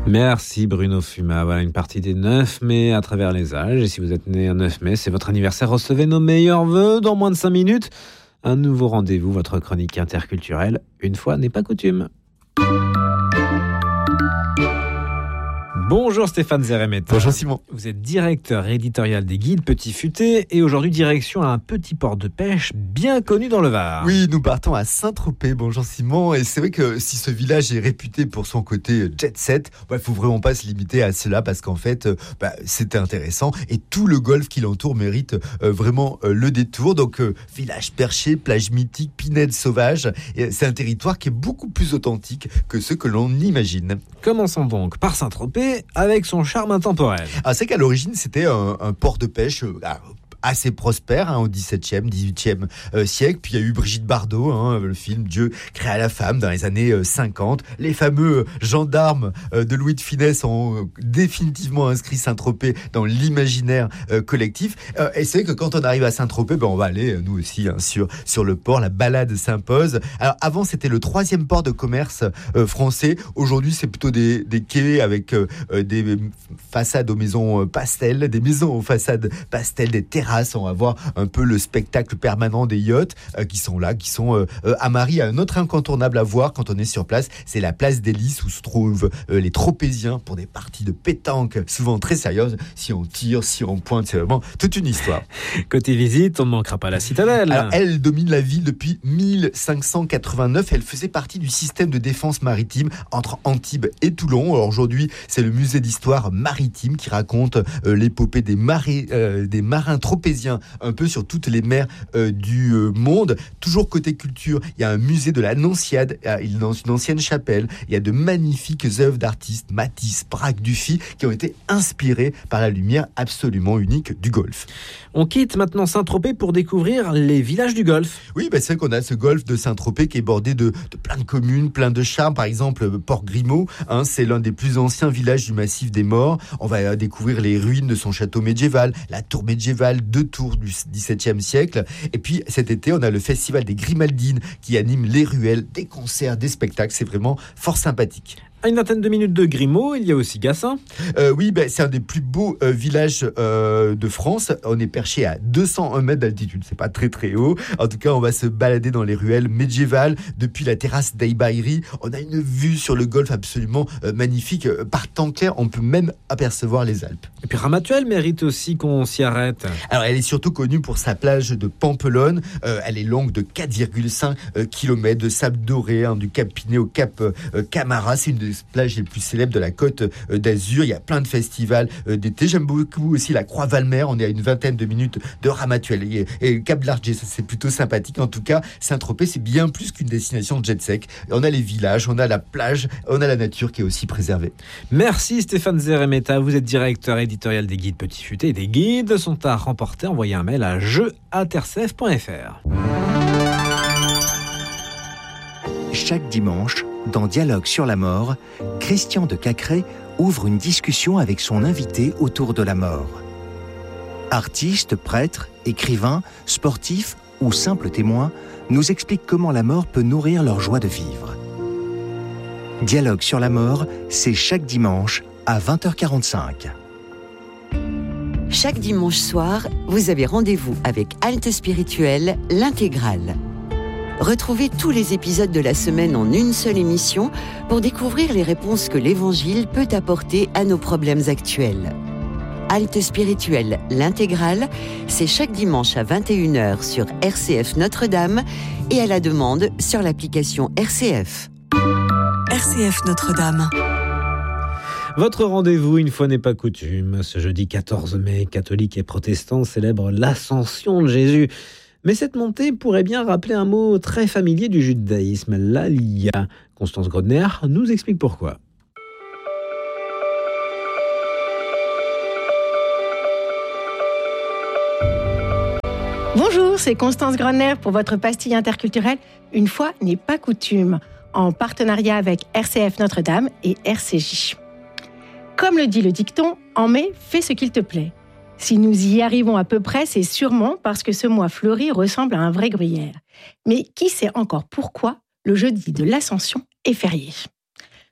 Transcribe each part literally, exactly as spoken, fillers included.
Merci Bruno Fuma. Voilà une partie des neuf mai à travers les âges. Et si vous êtes né un neuf mai, c'est votre anniversaire. Recevez nos meilleurs vœux dans moins de cinq minutes. Un nouveau rendez-vous, votre chronique interculturelle. Une fois n'est pas coutume. Bonjour Stéphane Zeremeta. Bonjour Simon. Vous êtes directeur éditorial des Guides Petit Futé et aujourd'hui direction à un petit port de pêche bien connu dans le Var. Oui, nous partons à Saint-Tropez. Bonjour Simon. Et c'est vrai que si ce village est réputé pour son côté jet set, il bah, ne faut vraiment pas se limiter à cela parce qu'en fait, bah, c'est intéressant et tout le golfe qui l'entoure mérite euh, vraiment euh, le détour. Donc, euh, village perché, plage mythique, pinède sauvage. Et c'est un territoire qui est beaucoup plus authentique que ce que l'on imagine. Commençons donc par Saint-Tropez avec son charme intemporel. Ah, c'est qu'à l'origine, c'était un, un port de pêche euh, assez prospère hein, au dix-septième, dix-huitième euh, siècle. Puis il y a eu Brigitte Bardot, hein, le film Dieu créa la femme dans les années euh, cinquante. Les fameux gendarmes euh, de Louis de Funès ont euh, définitivement inscrit Saint-Tropez dans l'imaginaire euh, collectif. Euh, et c'est vrai que quand on arrive à Saint-Tropez, ben, on va aller, euh, nous aussi, hein, sur, sur le port. La balade s'impose. Alors avant, c'était le troisième port de commerce euh, français. Aujourd'hui, c'est plutôt des, des quais avec euh, des façades aux maisons pastel, des maisons aux façades pastel, des terrasses. On va voir un peu le spectacle permanent des yachts euh, qui sont là, qui sont euh, euh, à Marie. Un autre incontournable à voir quand on est sur place, c'est la place des Lys où se trouvent euh, les Tropéziens pour des parties de pétanque, souvent très sérieuses. Si on tire, si on pointe, c'est vraiment toute une histoire. Côté visite, on ne manquera pas la citadelle. Alors, elle domine la ville depuis mille cinq cent quatre-vingt-neuf. Elle faisait partie du système de défense maritime entre Antibes et Toulon. Alors, aujourd'hui, c'est le musée d'histoire maritime qui raconte euh, l'épopée des, marées, euh, des marins tropéziens un peu sur toutes les mers euh, du euh, monde. Toujours côté culture, il y a un musée de la Nonciade, euh, une ancienne chapelle. Il y a de magnifiques œuvres d'artistes, Matisse, Braque, Dufy, qui ont été inspirées par la lumière absolument unique du golfe. On quitte maintenant Saint-Tropez pour découvrir les villages du golfe. Oui, bah c'est vrai qu'on a ce golfe de Saint-Tropez qui est bordé de, de plein de communes, plein de charmes. Par exemple, Port Grimaud, hein, c'est l'un des plus anciens villages du massif des Morts. On va découvrir les ruines de son château médiéval, la tour médiévale, deux tours du dix-septième siècle. Et puis cet été, on a le festival des Grimaldines qui anime les ruelles, des concerts, des spectacles. C'est vraiment fort sympathique. À une vingtaine de minutes de Grimaud, il y a aussi Gassin. Euh, oui, ben, c'est un des plus beaux euh, villages euh, de France. On est perché à deux cent un mètres d'altitude. C'est pas très très haut. En tout cas, on va se balader dans les ruelles médiévales. Depuis la terrasse d'Aïbaïri, on a une vue sur le golfe absolument euh, magnifique. Par temps clair, on peut même apercevoir les Alpes. Et puis Ramatuelle mérite aussi qu'on s'y arrête. Alors, elle est surtout connue pour sa plage de Pampelonne. Euh, elle est longue de quatre virgule cinq kilomètres de sable doré, hein, du Cap Pinet au Cap euh, Camara. C'est une des plages les plus célèbres de la Côte d'Azur. Il y a plein de festivals d'été. J'aime beaucoup aussi la Croix-Valmer. On est à une vingtaine de minutes de Ramatuelle. Et, et Cap Largé, ça c'est plutôt sympathique. En tout cas, Saint-Tropez, c'est bien plus qu'une destination jet set. On a les villages, on a la plage, on a la nature qui est aussi préservée. Merci Stéphane Zeremeta. Vous êtes directeur éditorial des Guides Petit Futé. Des guides sont à remporter. Envoyez un mail à jeux arobase r c f point f r. Chaque dimanche, dans Dialogue sur la mort, Christian de Cacré ouvre une discussion avec son invité autour de la mort. Artistes, prêtres, écrivains, sportifs ou simples témoins nous expliquent comment la mort peut nourrir leur joie de vivre. Dialogue sur la mort, c'est chaque dimanche à vingt heures quarante-cinq. Chaque dimanche soir, vous avez rendez-vous avec Halte Spirituelle, l'intégrale. Retrouvez tous les épisodes de la semaine en une seule émission pour découvrir les réponses que l'Évangile peut apporter à nos problèmes actuels. Halte Spirituelle, l'intégrale, c'est chaque dimanche à vingt et une heures sur R C F Notre-Dame et à la demande sur l'application R C F. R C F Notre-Dame. Votre rendez-vous, une fois n'est pas coutume. Ce jeudi quatorze mai, catholiques et protestants célèbrent l'ascension de Jésus. Mais cette montée pourrait bien rappeler un mot très familier du judaïsme, l'Aliyah. Constance Grodner nous explique pourquoi. Bonjour, c'est Constance Grodner pour votre pastille interculturelle. Une fois n'est pas coutume, en partenariat avec R C F Notre-Dame et R C J. Comme le dit le dicton, en mai, fais ce qu'il te plaît. Si nous y arrivons à peu près, c'est sûrement parce que ce mois fleuri ressemble à un vrai gruyère. Mais qui sait encore pourquoi le jeudi de l'Ascension est férié ?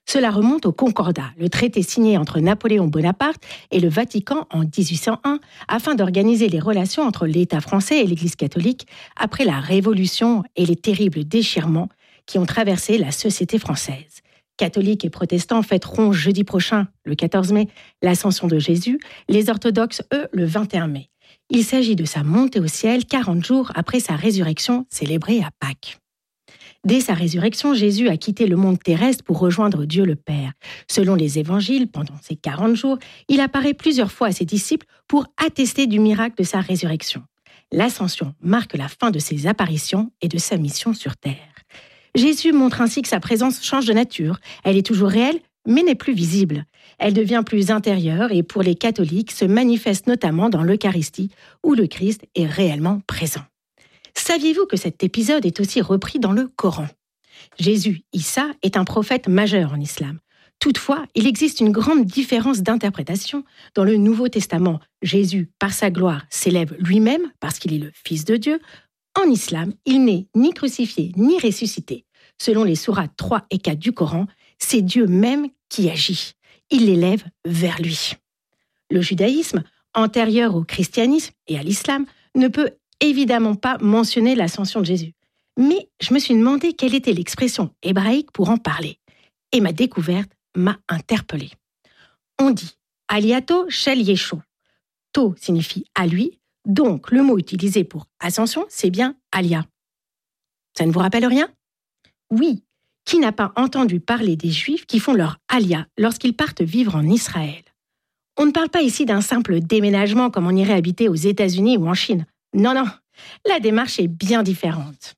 Cela remonte au Concordat, le traité signé entre Napoléon Bonaparte et le Vatican en dix-huit cent un, afin d'organiser les relations entre l'État français et l'Église catholique après la Révolution et les terribles déchirements qui ont traversé la société française. Catholiques et protestants fêteront jeudi prochain, le quatorze mai, l'ascension de Jésus, les orthodoxes, eux, le vingt et un mai. Il s'agit de sa montée au ciel quarante jours après sa résurrection célébrée à Pâques. Dès sa résurrection, Jésus a quitté le monde terrestre pour rejoindre Dieu le Père. Selon les évangiles, pendant ces quarante jours, il apparaît plusieurs fois à ses disciples pour attester du miracle de sa résurrection. L'ascension marque la fin de ses apparitions et de sa mission sur terre. Jésus montre ainsi que sa présence change de nature. Elle est toujours réelle, mais n'est plus visible. Elle devient plus intérieure et pour les catholiques se manifeste notamment dans l'Eucharistie où le Christ est réellement présent. Saviez-vous que cet épisode est aussi repris dans le Coran ? Jésus, Issa, est un prophète majeur en islam. Toutefois, il existe une grande différence d'interprétation. Dans le Nouveau Testament, Jésus, par sa gloire, s'élève lui-même parce qu'il est le Fils de Dieu. En islam, il n'est ni crucifié ni ressuscité. Selon les sourates trois et quatre du Coran, c'est Dieu même qui agit. Il l'élève vers lui. Le judaïsme, antérieur au christianisme et à l'islam, ne peut évidemment pas mentionner l'ascension de Jésus. Mais je me suis demandé quelle était l'expression hébraïque pour en parler. Et ma découverte m'a interpellée. On dit « Aliato shel Yeshu ». « To » signifie « à lui », donc le mot utilisé pour « ascension », c'est bien « alia ». Ça ne vous rappelle rien ? Oui, qui n'a pas entendu parler des Juifs qui font leur « alia » lorsqu'ils partent vivre en Israël ? On ne parle pas ici d'un simple déménagement comme on irait habiter aux États-Unis ou en Chine. Non, non, la démarche est bien différente.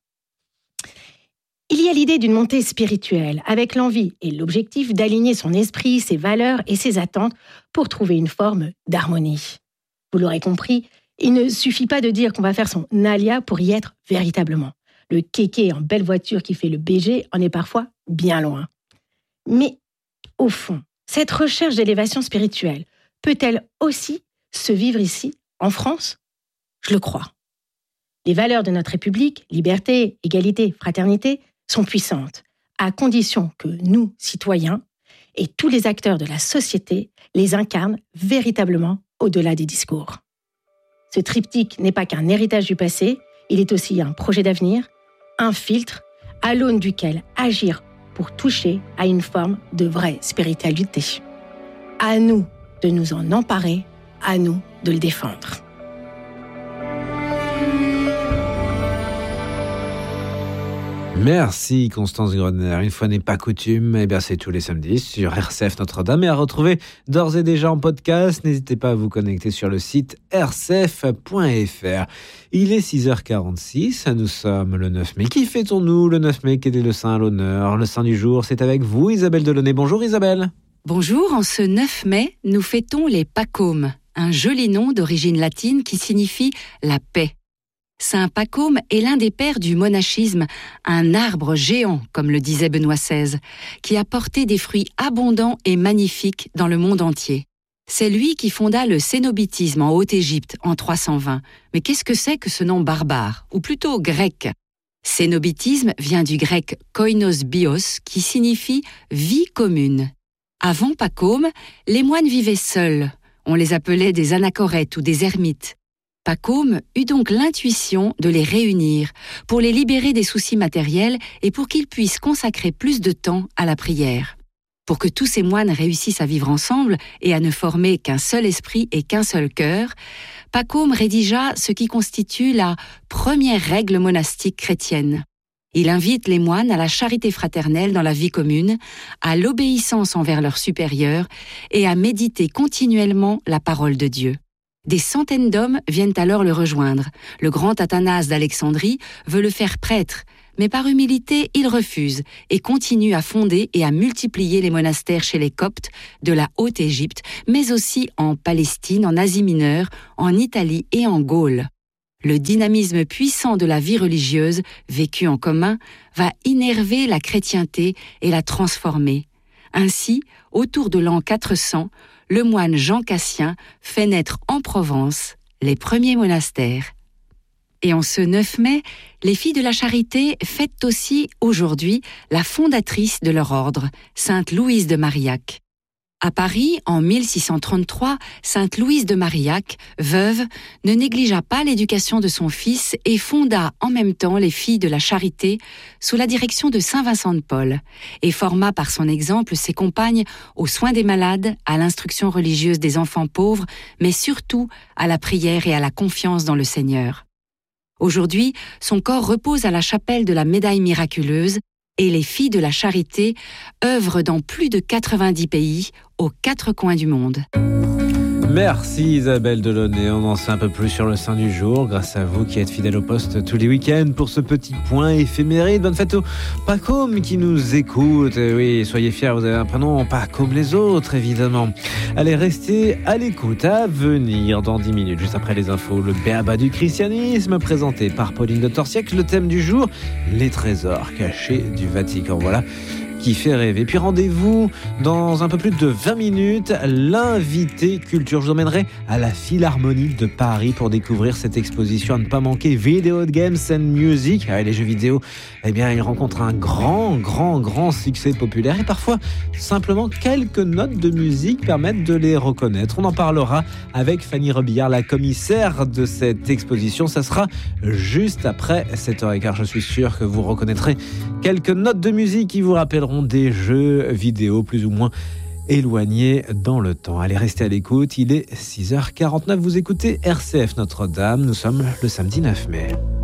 Il y a l'idée d'une montée spirituelle, avec l'envie et l'objectif d'aligner son esprit, ses valeurs et ses attentes pour trouver une forme d'harmonie. Vous l'aurez compris, il ne suffit pas de dire qu'on va faire son alia pour y être véritablement. Le kéké en belle voiture qui fait le B G en est parfois bien loin. Mais au fond, cette recherche d'élévation spirituelle peut-elle aussi se vivre ici, en France ? Je le crois. Les valeurs de notre République, liberté, égalité, fraternité, sont puissantes, à condition que nous, citoyens, et tous les acteurs de la société les incarnent véritablement au-delà des discours. Ce triptyque n'est pas qu'un héritage du passé, il est aussi un projet d'avenir, un filtre à l'aune duquel agir pour toucher à une forme de vraie spiritualité. À nous de nous en emparer, à nous de le défendre. Merci Constance Grodner. Une fois n'est pas coutume, eh bien c'est tous les samedis sur R C F Notre-Dame et à retrouver d'ores et déjà en podcast. N'hésitez pas à vous connecter sur le site r c f point f r. Il est six heures quarante-six, nous sommes le neuf mai. Qui fêtons-nous le neuf mai? Quel est le saint à l'honneur? Le saint du jour, c'est avec vous Isabelle Delaunay. Bonjour Isabelle. Bonjour, en ce neuf mai, nous fêtons les Pacômes, un joli nom d'origine latine qui signifie la paix. Saint Pacôme est l'un des pères du monachisme, un arbre géant, comme le disait Benoît seize, qui a porté des fruits abondants et magnifiques dans le monde entier. C'est lui qui fonda le cénobitisme en Haute-Égypte en trois cent vingt. Mais qu'est-ce que c'est que ce nom barbare, ou plutôt grec ? Cénobitisme vient du grec koinos bios, qui signifie vie commune. Avant Pacôme, les moines vivaient seuls. On les appelait des anachorètes ou des ermites. Pacôme eut donc l'intuition de les réunir pour les libérer des soucis matériels et pour qu'ils puissent consacrer plus de temps à la prière. Pour que tous ces moines réussissent à vivre ensemble et à ne former qu'un seul esprit et qu'un seul cœur, Pacôme rédigea ce qui constitue la première règle monastique chrétienne. Il invite les moines à la charité fraternelle dans la vie commune, à l'obéissance envers leurs supérieurs et à méditer continuellement la parole de Dieu. Des centaines d'hommes viennent alors le rejoindre. Le grand Athanase d'Alexandrie veut le faire prêtre, mais par humilité, il refuse et continue à fonder et à multiplier les monastères chez les Coptes de la Haute-Égypte, mais aussi en Palestine, en Asie mineure, en Italie et en Gaule. Le dynamisme puissant de la vie religieuse, vécue en commun, va innerver la chrétienté et la transformer. Ainsi, autour de l'an quatre cents, le moine Jean Cassien fait naître en Provence les premiers monastères. Et en ce neuf mai, les Filles de la Charité fêtent aussi aujourd'hui la fondatrice de leur ordre, Sainte Louise de Marillac. À Paris, en mille six cent trente-trois, Sainte Louise de Marillac, veuve, ne négligea pas l'éducation de son fils et fonda en même temps les Filles de la Charité sous la direction de saint Vincent de Paul et forma par son exemple ses compagnes aux soins des malades, à l'instruction religieuse des enfants pauvres, mais surtout à la prière et à la confiance dans le Seigneur. Aujourd'hui, son corps repose à la chapelle de la Médaille miraculeuse et les Filles de la Charité œuvrent dans plus de quatre-vingt-dix pays, aux quatre coins du monde. Merci Isabelle Delaunay, on en sait un peu plus sur le Saint du jour, grâce à vous qui êtes fidèles au poste tous les week-ends pour ce petit point éphéméride. Bonne fête aux Pacômes qui nous écoutent. Oui, soyez fiers, vous avez un prénom pas comme les autres, évidemment. Allez, restez à l'écoute, à venir dans dix minutes, juste après les infos, le béaba du christianisme, présenté par Pauline de Torsiac. Le thème du jour, les trésors cachés du Vatican. Voilà qui fait rêver. Puis rendez-vous dans un peu plus de vingt minutes, l'invité culture. Je vous emmènerai à la Philharmonie de Paris pour découvrir cette exposition à ne pas manquer, Video Games and Music. Ah, les jeux vidéo, eh bien, ils rencontrent un grand, grand, grand succès populaire et parfois, simplement quelques notes de musique permettent de les reconnaître. On en parlera avec Fanny Robillard, la commissaire de cette exposition. Ça sera juste après sept heures quinze. Je suis sûr que vous reconnaîtrez quelques notes de musique qui vous rappelleront des jeux vidéo plus ou moins éloignés dans le temps. Allez, restez à l'écoute, il est six heures quarante-neuf, vous écoutez R C F Notre-Dame, nous sommes le samedi neuf mai.